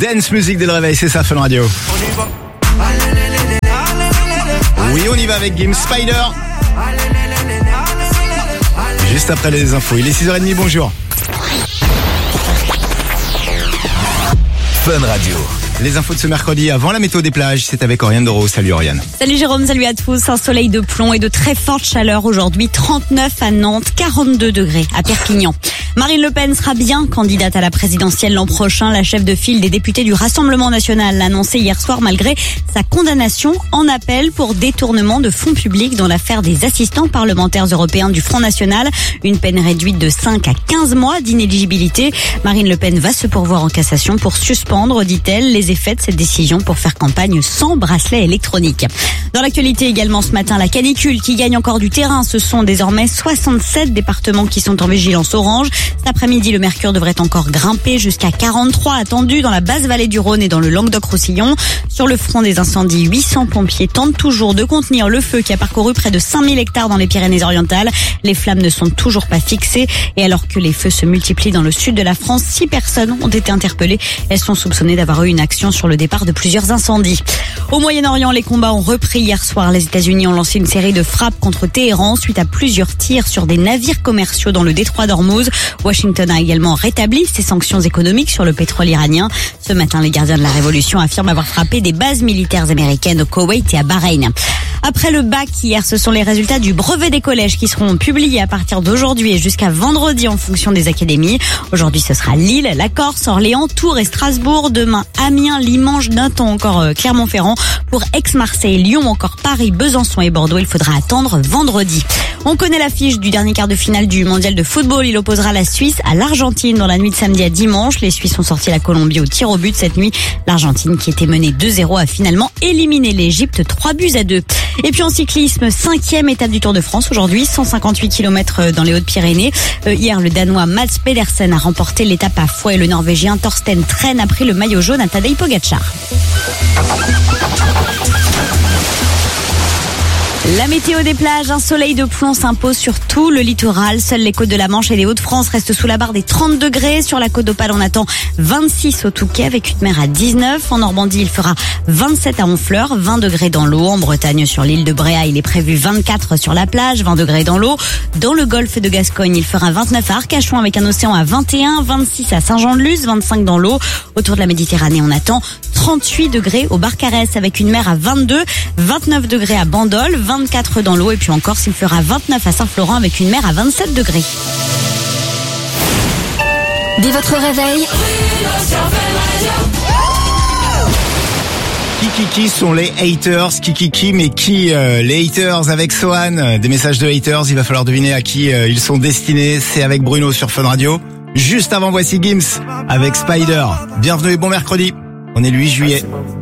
Dance music dès le réveil, c'est ça Fun Radio. Oui, on y va avec Gims, Spider. Juste après les infos, il est 6h30, bonjour. Fun Radio. Les infos de ce mercredi avant la météo des plages, c'est avec Oriane Doro. Salut Oriane. Salut Jérôme, salut à tous. Un soleil de plomb et de très forte chaleur aujourd'hui. 39 à Nantes, 42 degrés à Perpignan. Marine Le Pen sera bien candidate à la présidentielle l'an prochain. La chef de file des députés du Rassemblement national l'a annoncé hier soir malgré sa condamnation en appel pour détournement de fonds publics dans l'affaire des assistants parlementaires européens du Front National. Une peine réduite de 5 à 15 mois d'inéligibilité. Marine Le Pen va se pourvoir en cassation pour suspendre, dit-elle, les effets de cette décision pour faire campagne sans bracelet électronique. Dans l'actualité également ce matin, la canicule qui gagne encore du terrain. Ce sont désormais 67 départements qui sont en vigilance orange. Cet après-midi, le mercure devrait encore grimper jusqu'à 43 attendu dans la basse vallée du Rhône et dans le Languedoc-Roussillon. Sur le front des incendies, 800 pompiers tentent toujours de contenir le feu qui a parcouru près de 5000 hectares dans les Pyrénées-Orientales. Les flammes ne sont toujours pas fixées et alors que les feux se multiplient dans le sud de la France, 6 personnes ont été interpellées. Elles sont soupçonnées d'avoir eu une action sur le départ de plusieurs incendies. Au Moyen-Orient, les combats ont repris hier soir. Les États-Unis ont lancé une série de frappes contre Téhéran suite à plusieurs tirs sur des navires commerciaux dans le détroit d'Ormuz. Washington a également rétabli ses sanctions économiques sur le pétrole iranien. Ce matin, les gardiens de la révolution affirment avoir frappé des bases militaires américaines au Koweït et à Bahreïn. Après le bac hier, ce sont les résultats du brevet des collèges qui seront publiés à partir d'aujourd'hui et jusqu'à vendredi en fonction des académies. Aujourd'hui, ce sera Lille, la Corse, Orléans, Tours et Strasbourg. Demain, Amiens, Limoges, Nantes ou encore Clermont-Ferrand. Pour Aix-Marseille, Lyon, encore Paris, Besançon et Bordeaux, il faudra attendre vendredi. On connaît l'affiche du dernier quart de finale du mondial de football. Il opposera la Suisse à l'Argentine dans la nuit de samedi à dimanche. Les Suisses ont sorti la Colombie au tir au but cette nuit. L'Argentine, qui était menée 2-0, a finalement éliminé l'Égypte 3-2. Et puis en cyclisme, 5e étape du Tour de France aujourd'hui, 158 km dans les Hautes-Pyrénées. Hier, le Danois Mads Pedersen a remporté l'étape à Foix et le Norvégien Thorsten Tren a pris le maillot jaune à Tadej Pogacar. La météo des plages, un soleil de plomb s'impose sur tout le littoral. Seules les côtes de la Manche et les Hauts-de-France restent sous la barre des 30 degrés. Sur la côte d'Opale, on attend 26 au Touquet avec une mer à 19. En Normandie, il fera 27 à Honfleur, 20 degrés dans l'eau. En Bretagne, sur l'île de Bréa, il est prévu 24 sur la plage, 20 degrés dans l'eau. Dans le golfe de Gascogne, il fera 29 à Arcachon avec un océan à 21, 26 à Saint-Jean-de-Luz, 25 dans l'eau. Autour de la Méditerranée, on attend 38 degrés au Barcarès avec une mer à 22, 29 degrés à Bandol, 24 dans l'eau et puis en Corse, il fera 29 à Saint-Florent avec une mer à 27 degrés. Dès votre réveil, Qui sont les haters? Qui, mais qui les haters avec Sohan? Des messages de haters, il va falloir deviner à qui ils sont destinés. C'est avec Bruno sur Fun Radio. Juste avant, voici Gims avec Spider. Bienvenue et bon mercredi. On est le 8 juillet.